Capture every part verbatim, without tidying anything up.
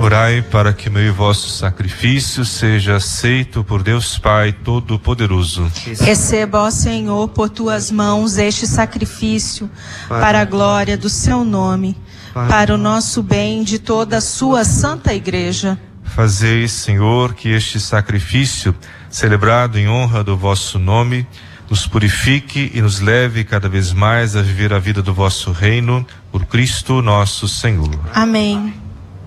Orai para que meu e vosso sacrifício seja aceito por Deus Pai Todo-Poderoso. Receba, ó Senhor, por tuas mãos este sacrifício, para a glória do seu nome, para o nosso bem de toda a sua santa igreja. Fazei, Senhor, que este sacrifício, celebrado em honra do vosso nome, nos purifique e nos leve cada vez mais a viver a vida do vosso reino, por Cristo nosso Senhor. Amém.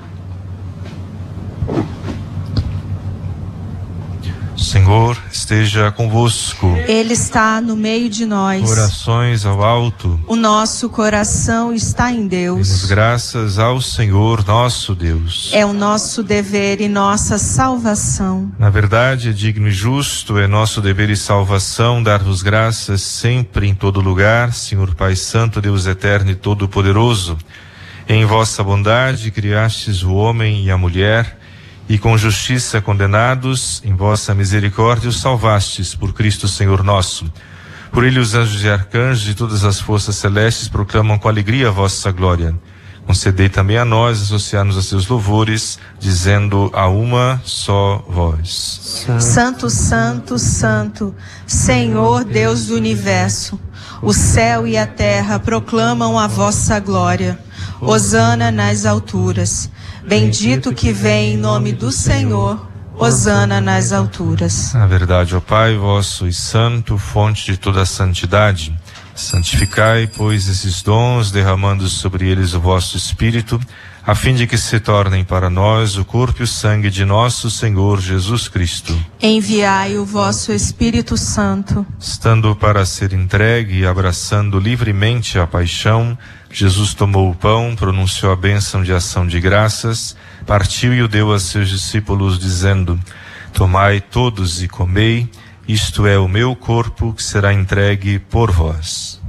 Senhor esteja convosco. Ele está no meio de nós. Orações ao alto. O nosso coração está em Deus. Demos graças ao Senhor nosso Deus. É o nosso dever e nossa salvação. Na verdade, é digno e justo, é nosso dever e salvação dar-vos graças sempre em todo lugar, Senhor Pai Santo, Deus eterno e todo-poderoso. Em vossa bondade criastes o homem e a mulher, e com justiça condenados, em vossa misericórdia os salvastes, por Cristo Senhor nosso. Por ele os anjos e arcanjos e todas as forças celestes proclamam com alegria a vossa glória. Concedei também a nós associar-nos a seus louvores, dizendo a uma só voz: Santo, Santo, Santo, Senhor Deus do Universo, o céu e a terra proclamam a vossa glória. Hosana nas alturas. Bendito que vem em nome do Senhor. Hosana nas alturas. Na verdade, ó Pai, vós sois santo, fonte de toda a santidade. Santificai, pois, esses dons, derramando sobre eles o vosso Espírito, a fim de que se tornem para nós o corpo e o sangue de nosso Senhor Jesus Cristo. Enviai o vosso Espírito Santo. Estando para ser entregue e abraçando livremente a paixão, Jesus tomou o pão, pronunciou a bênção de ação de graças, partiu e o deu a seus discípulos, dizendo: Tomai todos e comei, isto é o meu corpo que será entregue por vós.